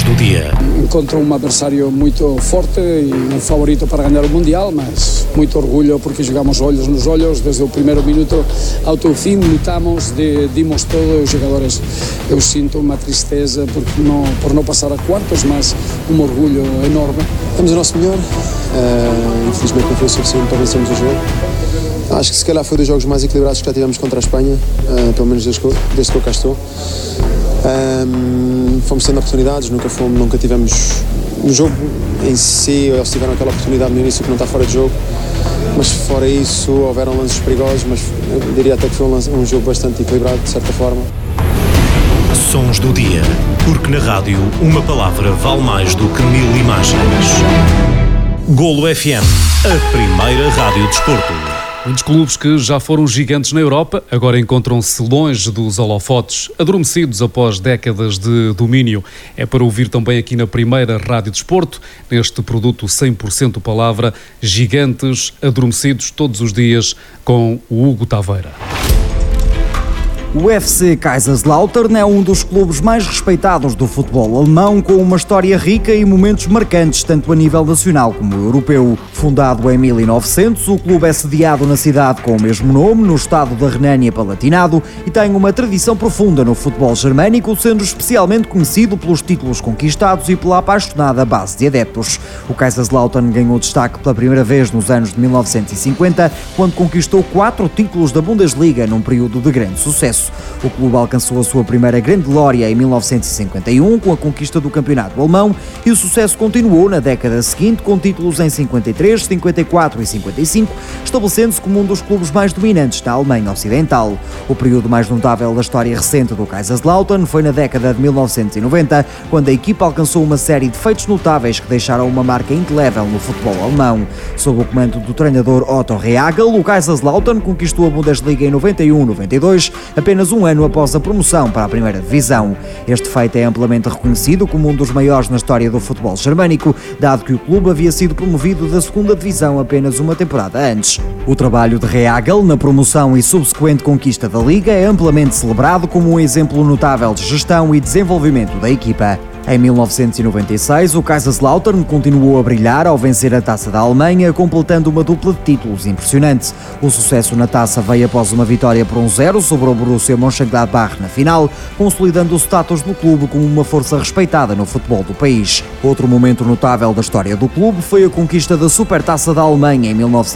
do dia. Encontro um adversário muito forte e um favorito para ganhar o Mundial, mas muito orgulho porque jogamos olhos nos olhos desde o primeiro minuto ao fim, lutamos, dimos todos os jogadores. Eu sinto uma tristeza por não passar a quartos, mas um orgulho enorme. Temos o nosso melhor, infelizmente não foi suficiente para vencermos o jogo. Acho que se calhar foi dos jogos mais equilibrados que já tivemos contra a Espanha, pelo menos desde que eu cá estou. Fomos tendo oportunidades, nunca tivemos no jogo em si, eles tiveram aquela oportunidade no início que não está fora de jogo, mas fora isso houveram lances perigosos, mas eu diria até que foi um jogo bastante equilibrado de certa forma. Sons do dia, porque na rádio uma palavra vale mais do que 1000 imagens. Golo FM, a primeira rádio de desporto. Muitos clubes que já foram gigantes na Europa agora encontram-se longe dos holofotes, adormecidos após décadas de domínio. É para ouvir também aqui na primeira Rádio Desporto, neste produto 100% palavra, gigantes adormecidos todos os dias, com o Hugo Taveira. O FC Kaiserslautern é um dos clubes mais respeitados do futebol alemão, com uma história rica e momentos marcantes, tanto a nível nacional como europeu. Fundado em 1900, o clube é sediado na cidade com o mesmo nome, no estado da Renânia-Palatinado, e tem uma tradição profunda no futebol germânico, sendo especialmente conhecido pelos títulos conquistados e pela apaixonada base de adeptos. O Kaiserslautern ganhou destaque pela primeira vez nos anos de 1950, quando conquistou 4 títulos da Bundesliga num período de grande sucesso. O clube alcançou a sua primeira grande glória em 1951 com a conquista do campeonato alemão e o sucesso continuou na década seguinte com títulos em 53, 54 e 55, estabelecendo-se como um dos clubes mais dominantes na Alemanha Ocidental. O período mais notável da história recente do Kaiserslautern foi na década de 1990, quando a equipa alcançou uma série de feitos notáveis que deixaram uma marca indelével no futebol alemão. Sob o comando do treinador Otto Rehhagel, o Kaiserslautern conquistou a Bundesliga em 91-92, apenas um ano após a promoção para a primeira divisão. Este feito é amplamente reconhecido como um dos maiores na história do futebol germânico, dado que o clube havia sido promovido da segunda divisão apenas uma temporada antes. O trabalho de Rehhagel na promoção e subsequente conquista da Liga é amplamente celebrado como um exemplo notável de gestão e desenvolvimento da equipa. Em 1996, o Kaiserslautern continuou a brilhar ao vencer a Taça da Alemanha, completando uma dupla de títulos impressionante. O sucesso na Taça veio após uma vitória por 1-0 sobre o Borussia Mönchengladbach na final, consolidando o status do clube como uma força respeitada no futebol do país. Outro momento notável da história do clube foi a conquista da Supertaça da Alemanha em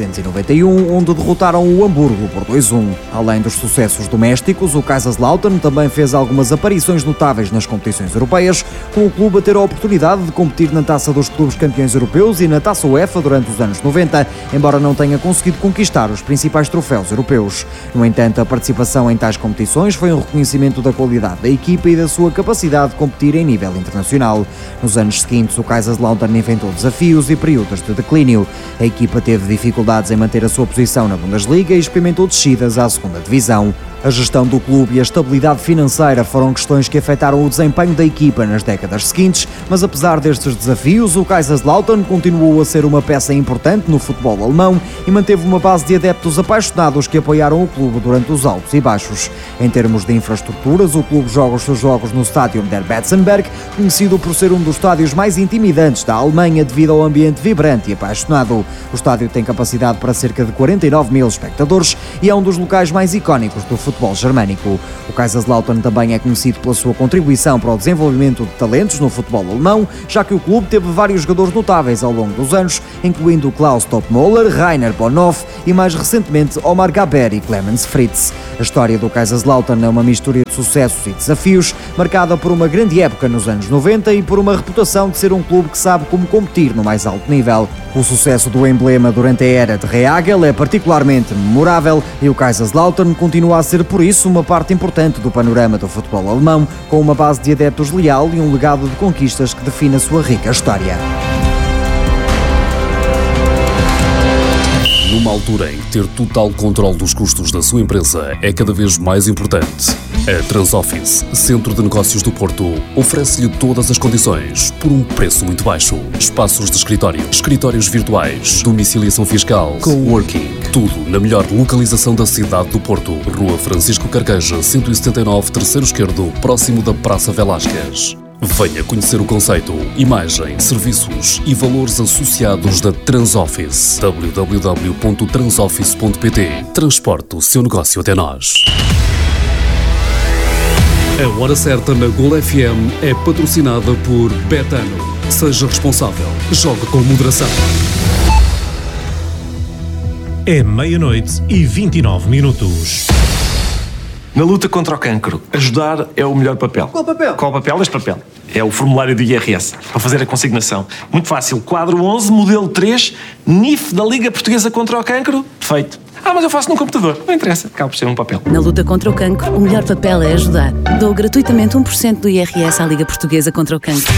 1991, onde derrotaram o Hamburgo por 2-1. Além dos sucessos domésticos, o Kaiserslautern também fez algumas aparições notáveis nas competições europeias, com o clube a ter a oportunidade de competir na Taça dos Clubes Campeões Europeus e na Taça UEFA durante os anos 90, embora não tenha conseguido conquistar os principais troféus europeus. No entanto, a participação em tais competições foi um reconhecimento da qualidade da equipa e da sua capacidade de competir em nível internacional. Nos anos seguintes, o Kaiserslautern enfrentou desafios e períodos de declínio. A equipa teve dificuldades em manter a sua posição na Bundesliga e experimentou descidas à segunda divisão. A gestão do clube e a estabilidade financeira foram questões que afetaram o desempenho da equipa nas décadas seguintes, mas apesar destes desafios, o Kaiserslautern continuou a ser uma peça importante no futebol alemão e manteve uma base de adeptos apaixonados que apoiaram o clube durante os altos e baixos. Em termos de infraestruturas, o clube joga os seus jogos no Stadion der Betzenberg, conhecido por ser um dos estádios mais intimidantes da Alemanha devido ao ambiente vibrante e apaixonado. O estádio tem capacidade para cerca de 49 mil espectadores e é um dos locais mais icónicos do futebol germânico. O Kaiserslautern também é conhecido pela sua contribuição para o desenvolvimento de talentos no futebol alemão, já que o clube teve vários jogadores notáveis ao longo dos anos, incluindo Klaus Toppmöller, Rainer Bonhoff e mais recentemente Omar Gaber e Clemens Fritz. A história do Kaiserslautern é uma mistura de sucessos e desafios, marcada por uma grande época nos anos 90 e por uma reputação de ser um clube que sabe como competir no mais alto nível. O sucesso do emblema durante a era de Rehhagel é particularmente memorável e o Kaiserslautern continua a ser por isso uma parte importante do panorama do futebol alemão, com uma base de adeptos leal e um legado de conquistas que define a sua rica história. Numa altura em que ter total controle dos custos da sua empresa é cada vez mais importante, a Transoffice, Centro de Negócios do Porto, oferece-lhe todas as condições por um preço muito baixo. Espaços de escritório, escritórios virtuais, domiciliação fiscal, coworking, tudo na melhor localização da cidade do Porto. Rua Francisco Carqueja, 179, terceiro esquerdo, próximo da Praça Velásquez. Venha conhecer o conceito, imagem, serviços e valores associados da Transoffice. www.transoffice.pt. Transporte o seu negócio até nós. A Hora Certa na Gol FM é patrocinada por Betano. Seja responsável. Jogue com moderação. É 00:29. Na luta contra o cancro, ajudar é o melhor papel. Qual papel? Qual papel? Este papel. É o formulário do IRS, para fazer a consignação. Muito fácil. Quadro 11, modelo 3, NIF da Liga Portuguesa contra o Cancro. Feito. Mas eu faço num computador. Não interessa. Acaba por ser um papel. Na luta contra o cancro, o melhor papel é ajudar. Dou gratuitamente 1% do IRS à Liga Portuguesa contra o Cancro.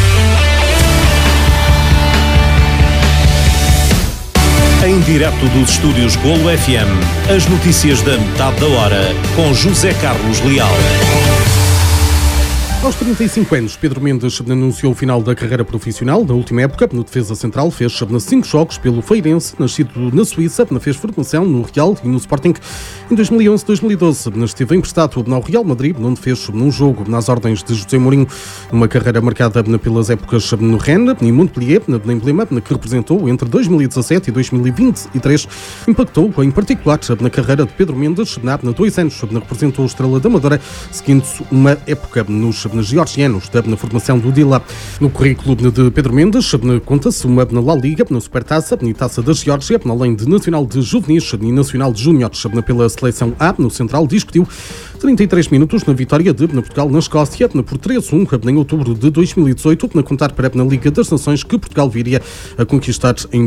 Em direto dos estúdios Golo FM, as notícias da metade da hora, com José Carlos Leal. Aos 35 anos, Pedro Mendes anunciou o final da carreira profissional. Na última época, no defesa central, fez 5 jogos pelo Feirense, nascido na Suíça, fez formação no Real e no Sporting. Em 2011-2012, esteve emprestado ao Real Madrid, onde fez um jogo nas ordens de José Mourinho, uma carreira marcada pelas épocas no Rennes e Montpellier, na emblema que representou entre 2017 e 2023. Impactou, em particular, na carreira de Pedro Mendes. Há 2 anos, representou a Estrela da Amadora, seguindo uma época nos georgianos na formação do Dila. No currículo de Pedro Mendes conta-se uma na La Liga, na Supertaça e Taça da Geórgia, além de Nacional de Juvenis e Nacional de Júniores pela Seleção A. No Central discutiu 33 minutos na vitória de Portugal na Escócia por 3-1 em outubro de 2018, a contar para a Liga das Nações que Portugal viria a conquistar em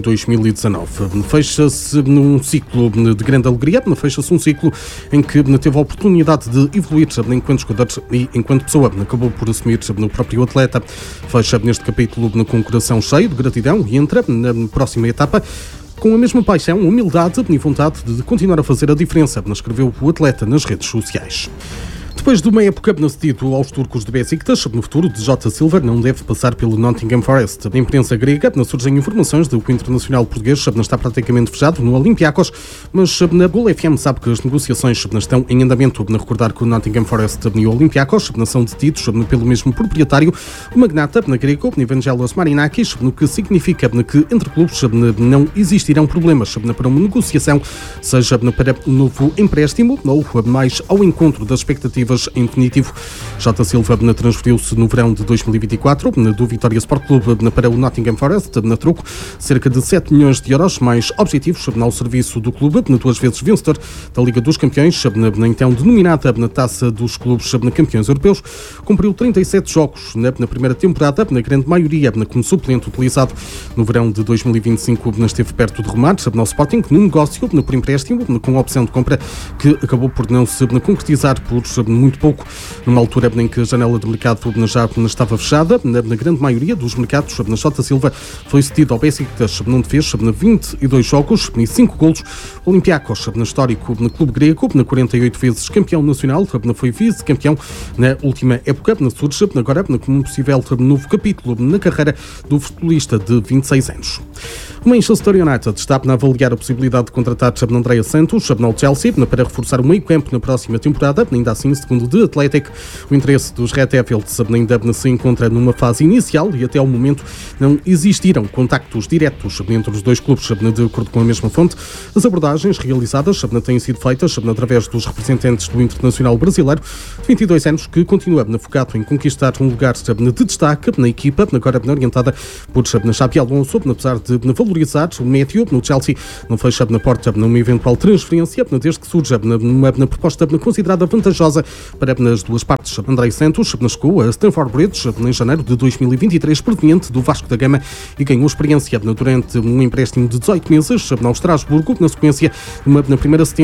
2019. Fecha-se num ciclo de grande alegria, fecha-se um ciclo em que teve a oportunidade de evoluir enquanto jogador e enquanto pessoa. Acabou por assumir no próprio atleta. Fecha neste capítulo com o coração cheio de gratidão e entra na próxima etapa com a mesma paixão, humildade e vontade de continuar a fazer a diferença, escreveu o atleta nas redes sociais. Depois de uma época cedido aos turcos de Besiktas, no futuro de Jota Silva não deve passar pelo Nottingham Forest. Na imprensa grega surgem informações de que o internacional português está praticamente fechado no Olympiacos, mas na Gol FM sabe que as negociações estão em andamento. Recordar que o Nottingham Forest e o Olympiacos são detidos pelo mesmo proprietário, o magnata grego Evangelos Marinakis, no que significa que entre clubes não existirão problemas para uma negociação, seja para um novo empréstimo ou mais ao encontro das expectativas em definitivo. Jota Silva transferiu-se no verão de 2024 do Vitória Sport Clube para o Nottingham Forest, na troco cerca de 7 milhões de euros, mais objetivos ao serviço do clube, 2 vezes vencedor da Liga dos Campeões, então denominada na Taça dos Clubes Campeões Europeus. Cumpriu 37 jogos na primeira temporada, na grande maioria como suplente utilizado. No verão de 2025 esteve perto de remar ao Sporting num negócio por empréstimo com opção de compra que acabou por não se concretizar por muito pouco, numa altura em que a janela de mercado já estava fechada. Na grande maioria dos mercados, Jota Silva foi cedido ao Besiktas, onde fez 22 jogos e 5 golos. Olympiacos, histórico no clube grego, 48 vezes campeão nacional, foi vice-campeão na última época, surge agora como um possível novo capítulo na carreira do futebolista de 26 anos. O Manchester United está a avaliar a possibilidade de contratar Andrea Santos ao Chelsea para reforçar o meio-campo na próxima temporada. Ainda assim, segundo The Athletic, o interesse dos Red Devils ainda se encontra numa fase inicial e até ao momento não existiram contactos diretos entre os dois clubes. De acordo com a mesma fonte, as abordagens realizadas têm sido feitas através dos representantes do internacional brasileiro de 22 anos, que continua focado em conquistar um lugar de destaque na equipa, agora orientada por Xabi Alonso, apesar de valorizar o médio no Chelsea, não fecha na porta numa eventual transferência, desde que surja uma proposta considerada vantajosa para as duas partes. André Santos chegou a Stamford Bridge em janeiro de 2023, proveniente do Vasco da Gama, e ganhou experiência durante um empréstimo de 18 meses ao Estrasburgo, na sequência de uma primeira assistência